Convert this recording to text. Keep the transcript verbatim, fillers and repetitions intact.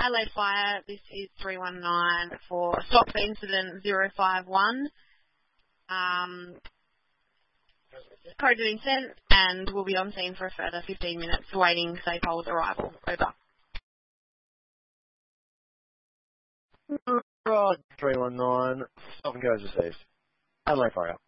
Adelaide Fire, this is three one nine for stop incident zero five one. Um, code being sent, and we'll be on scene for a further fifteen minutes awaiting Safe Hold's arrival. Over. Right, three one nine, stop and goes received. Adelaide Fire.